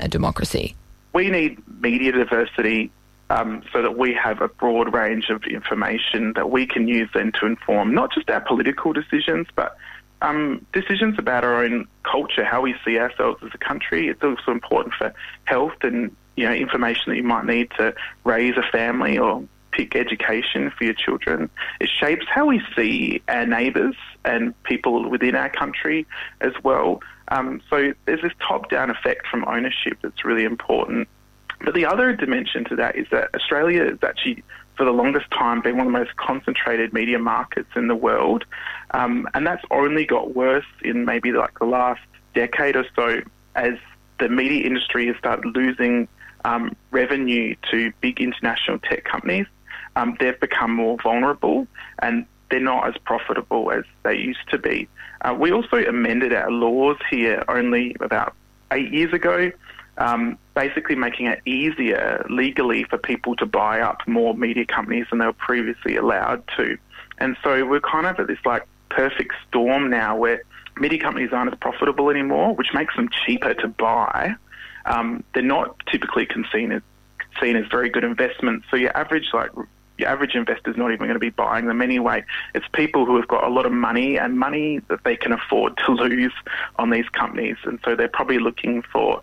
a democracy? We need media diversity so that we have a broad range of information that we can use then to inform not just our political decisions, but decisions about our own culture, how we see ourselves as a country. It's also important for health and, information that you might need to raise a family or pick education for your children. It shapes how we see our neighbours and people within our country as well. So there's this top-down effect from ownership that's really important. But the other dimension to that is that Australia is actually, for the longest time, been one of the most concentrated media markets in the world. And that's only got worse in maybe like the last decade or so as the media industry has started losing revenue to big international tech companies. They've become more vulnerable and they're not as profitable as they used to be. We also amended our laws here only about 8 years ago, basically making it easier legally for people to buy up more media companies than they were previously allowed to. And so we're kind of at this like perfect storm now where media companies aren't as profitable anymore, which makes them cheaper to buy. They're not typically seen as very good investments. So your average investor's not even going to be buying them anyway. It's people who have got a lot of money and money that they can afford to lose on these companies. And so they're probably looking for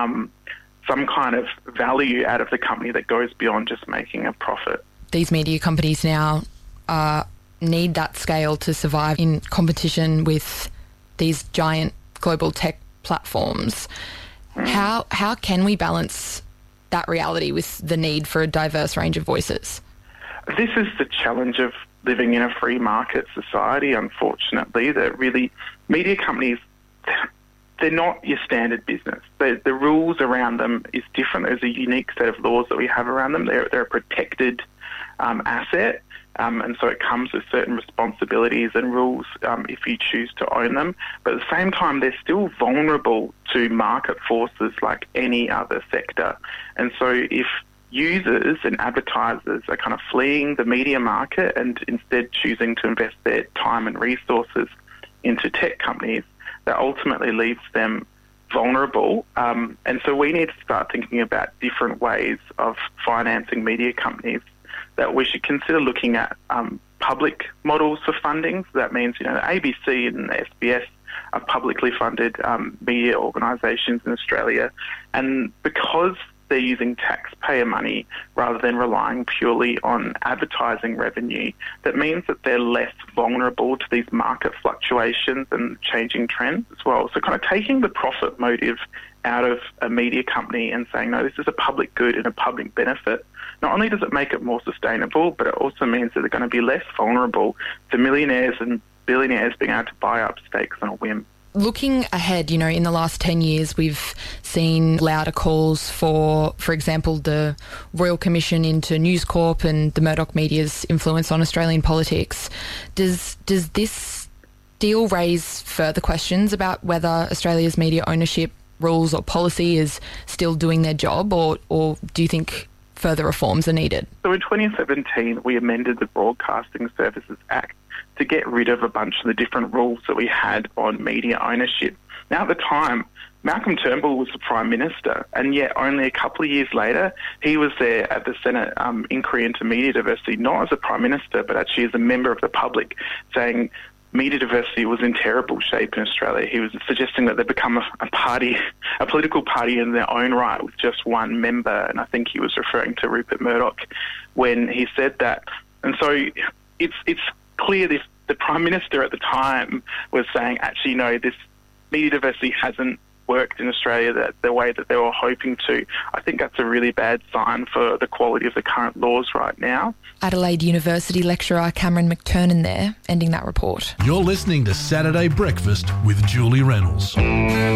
some kind of value out of the company that goes beyond just making a profit. These media companies now need that scale to survive in competition with these giant global tech platforms. How can we balance that reality with the need for a diverse range of voices? This is the challenge of living in a free market society, unfortunately, that really media companies, they're not your standard business. The rules around them is different. There's a unique set of laws that we have around them. They're a protected asset, and so it comes with certain responsibilities and rules if you choose to own them. But at the same time, they're still vulnerable to market forces like any other sector. And so if users and advertisers are kind of fleeing the media market and instead choosing to invest their time and resources into tech companies, that ultimately leaves them vulnerable. And so we need to start thinking about different ways of financing media companies, that we should consider looking at public models for funding. So that means, the ABC and the SBS are publicly funded media organisations in Australia. And because they're using taxpayer money rather than relying purely on advertising revenue, that means that they're less vulnerable to these market fluctuations and changing trends as well. So kind of taking the profit motive out of a media company and saying, no, this is a public good and a public benefit. Not only does it make it more sustainable, but it also means that they're going to be less vulnerable to millionaires and billionaires being able to buy up stakes on a whim. Looking ahead, in the last 10 years, we've seen louder calls for example, the Royal Commission into News Corp and the Murdoch media's influence on Australian politics. Does this deal raise further questions about whether Australia's media ownership rules or policy is still doing their job, or do you think further reforms are needed? So in 2017, we amended the Broadcasting Services Act to get rid of a bunch of the different rules that we had on media ownership. Now, at the time, Malcolm Turnbull was the Prime Minister, and yet only a couple of years later, he was there at the Senate inquiry into media diversity, not as a Prime Minister, but actually as a member of the public, saying media diversity was in terrible shape in Australia. He was suggesting that they become a political party in their own right with just one member, and I think he was referring to Rupert Murdoch when he said that. And so it's clear the Prime Minister at the time was saying, actually, no, this media diversity hasn't worked in Australia the way that they were hoping to. I think that's a really bad sign for the quality of the current laws right now. Adelaide University lecturer Cameron McTurnan there, ending that report. You're listening to Saturday Breakfast with Julie Reynolds.